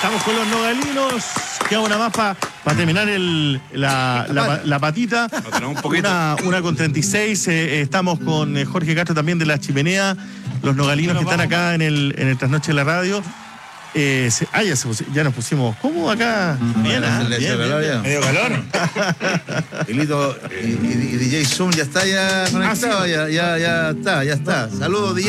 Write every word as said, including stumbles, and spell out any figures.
Estamos con los nogalinos. Queda una más para pa terminar el, la, la, la patita. Un poquito. Una, una con treinta y seis. Eh, estamos con eh, Jorge Castro también de La Chimenea. Los nogalinos que están acá en el, en el Trasnoche de la Radio. Eh, se, ah, ya, se, ya nos pusimos cómodos acá. Bien, ah, bien, bien, bien, bien. Medio calor. Y, Lito, y, y, y D J Zoom ya está ya conectado, Ah, sí. ya, ya, ya está, ya está. Saludos, D J.